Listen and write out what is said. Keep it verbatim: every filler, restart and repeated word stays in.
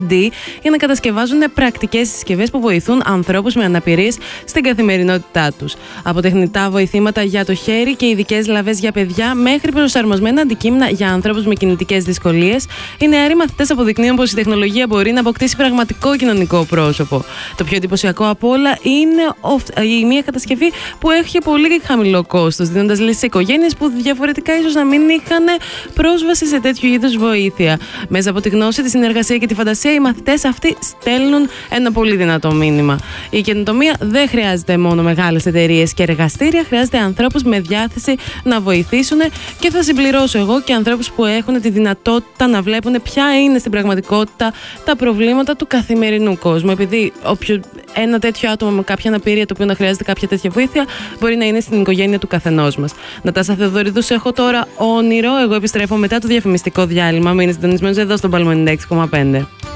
για να κατασκευάζουν πρακτικές συσκευές που βοηθούν ανθρώπους με αναπηρίες στην καθημερινότητά τους. Από τεχνητά βοηθήματα για το χέρι και ειδικές λαβές για παιδιά μέχρι προσαρμοσμένα αντικείμενα για ανθρώπους με κινητικές δυσκολίες, οι νεαροί μαθητές αποδεικνύουν πως η τεχνολογία μπορεί να αποκτήσει πραγματικό κοινωνικό πρόσωπο. Το πιο εντυπωσιακό από όλα είναι η μία κατασκευή που έχει πολύ χαμηλό κόστος, δίνοντας λύσεις σε οικογένειες που διαφορετικά ίσως να μην είχαν πρόσβαση σε τέτοιου είδους βοήθεια. Μέσα από τη γνώση, τη συνεργασία και τη φαντασία, οι μαθητές αυτοί στέλνουν ένα πολύ δυνατό μήνυμα. Η καινοτομία δεν χρειάζεται μόνο μεγάλες εταιρείες και εργαστήρια, χρειάζεται ανθρώπους με διάθεση να βοηθήσουν, και θα συμπληρώσω εγώ και ανθρώπους που έχουν τη δυνατότητα να βλέπουν ποια είναι στην πραγματικότητα τα προβλήματα του καθημερινού κόσμου. Επειδή όποιο, ένα τέτοιο άτομο με κάποια αναπηρία το οποίο να χρειάζεται κάποια τέτοια βοήθεια μπορεί να είναι στην οικογένεια του καθενός μας. Νατάσα Θεοδωρίδου, έχω τώρα όνειρο. Εγώ επιστρέφω μετά το διαφημιστικό διάλειμμα. Μείνετε συντονισμένοι εδώ στον Παλμό ενενήντα έξι κόμμα πέντε.